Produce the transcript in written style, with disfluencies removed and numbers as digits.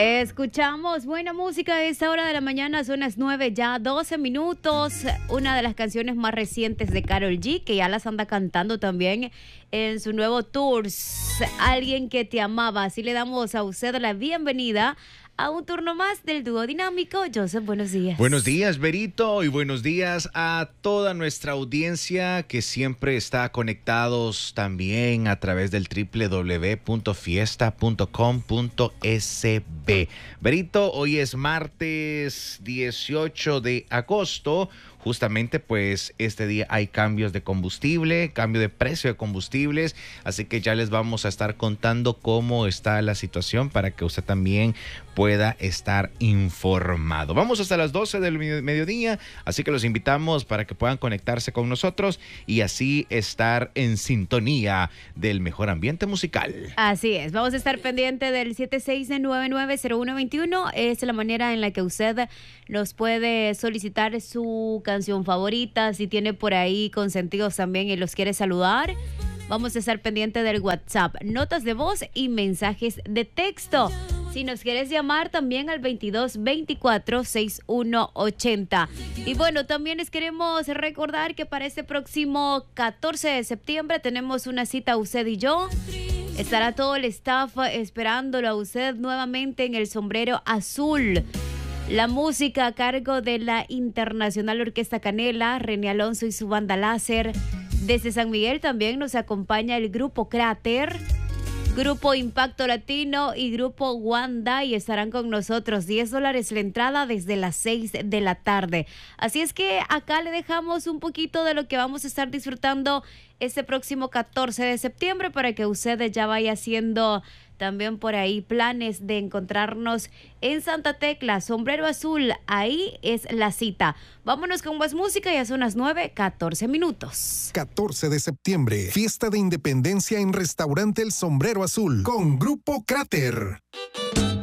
Escuchamos buena música a esta hora de la mañana, son las 9 ya 12 minutos. Una de las canciones más recientes de Karol G, que ya las anda cantando también en su nuevo Tours. Alguien que te amaba. Así le damos a usted la bienvenida a un turno más del dúo dinámico. Joseph, buenos días. Buenos días, Berito, y buenos días a toda nuestra audiencia que siempre está conectados también a través del www.fiesta.com.sb. Berito, hoy es martes 18 de agosto. Justamente, pues, este día hay cambios de combustible, cambio de precio de combustibles, así que ya les vamos a estar contando cómo está la situación para que usted también pueda estar informado. Vamos hasta las 12 del mediodía, así que los invitamos para que puedan conectarse con nosotros y así estar en sintonía del mejor ambiente musical. Así es, vamos a estar pendiente del 76990121. Es la manera en la que usted nos puede solicitar su canción favorita, si tiene por ahí consentidos también y los quiere saludar. Vamos a estar pendiente del WhatsApp, notas de voz y mensajes de texto. Si nos quieres llamar también al 2224-6180. Y bueno, también les queremos recordar que para este próximo 14 de septiembre tenemos una cita usted y yo. Estará todo el staff esperándolo a usted nuevamente en el Sombrero Azul. La música a cargo de la Internacional Orquesta Canela, René Alonso y su banda Láser. Desde San Miguel también nos acompaña el Grupo Cráter, Grupo Impacto Latino y Grupo Wanda, y estarán con nosotros. $10 la entrada desde las 6 de la tarde. Así es que acá le dejamos un poquito de lo que vamos a estar disfrutando este próximo 14 de septiembre para que usted ya vaya haciendo también por ahí planes de encontrarnos en Santa Tecla, Sombrero Azul. Ahí es la cita. Vámonos con más música, ya son las 9:14 minutos. 14 de septiembre, fiesta de independencia en Restaurante El Sombrero Azul con Grupo Cráter.